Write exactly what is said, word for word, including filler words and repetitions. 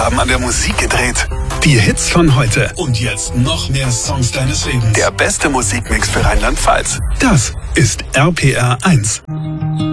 haben an der Musik gedreht. Die Hits von heute. Und jetzt noch mehr Songs deines Lebens. Der beste Musikmix für Rheinland-Pfalz. Das ist R P R eins.